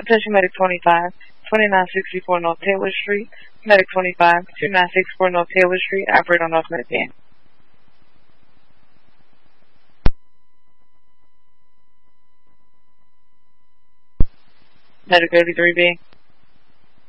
Attention Medic 25, 2964 North Taylor Street. Medic 25, 2964 North Taylor Street. Operate on North Medic Van. Medic 83B.